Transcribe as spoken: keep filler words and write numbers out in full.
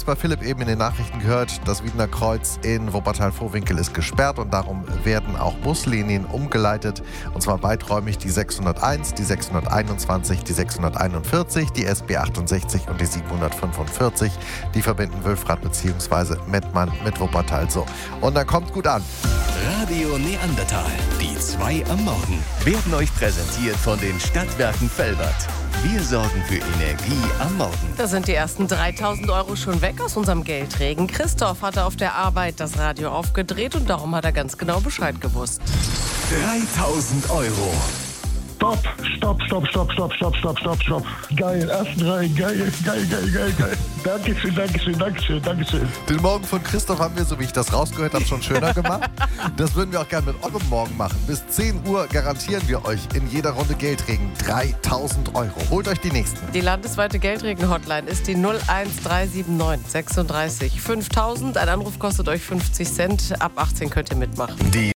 bei Philipp eben in den Nachrichten gehört, das Wiedener Kreuz in Wuppertal-Vohwinkel ist gesperrt und darum werden auch Buslinien umgeleitet. Und zwar weiträumig die sechshunderteins, die sechshunderteinundzwanzig, die sechshunderteinundvierzig, die S B achtundsechzig und die siebenhundertfünfundvierzig. Die verbinden Wülfrath bzw. Mettmann mit Wuppertal. So. Und dann kommt gut an. Radio Neandertal, die zwei am Morgen, werden euch präsentiert von den Stadtwerken Velbert. Wir sorgen für Energie am Morgen. Da sind die ersten dreitausend Euro schon weg aus unserem Geldregen. Christoph hatte auf der Arbeit das Radio aufgedreht und darum hat er ganz genau Bescheid gewusst. dreitausend Euro. Stopp, stopp, stopp, stopp, stopp, stopp, stopp, stopp, stopp. Geil, ersten drei, geil, geil, geil, geil, geil. Dankeschön, Dankeschön, Dankeschön, Dankeschön. Den Morgen von Christoph haben wir, so wie ich das rausgehört habe, schon schöner gemacht. Das würden wir auch gerne mit eurem Morgen machen. Bis zehn Uhr garantieren wir euch in jeder Runde Geldregen dreitausend Euro. Holt euch die nächsten. Die landesweite Geldregen-Hotline ist die null eins drei sieben neun sechsunddreißig fünftausend. Ein Anruf kostet euch fünfzig Cent. Ab achtzehn könnt ihr mitmachen. Die